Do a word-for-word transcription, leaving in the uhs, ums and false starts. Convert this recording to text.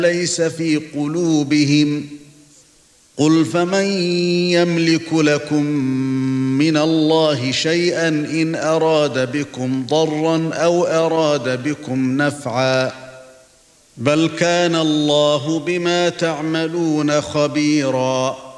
ليس في قلوبهم قل فمن يملك لكم من الله شيئا إن أراد بكم ضرا أو أراد بكم نفعا بل كان الله بما تعملون خبيرا